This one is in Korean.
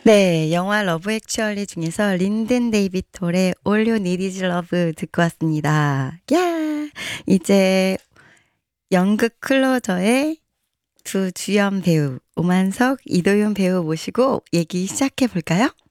네, 영화 러브 액츄얼리 중에서 린든 데이빗 홀의 All You Need Is Love 듣고 왔습니다. 야! 이제 연극 클로저의 두 주연 배우 오만석, 이도윤 배우 모시고 얘기 시작해 볼까요?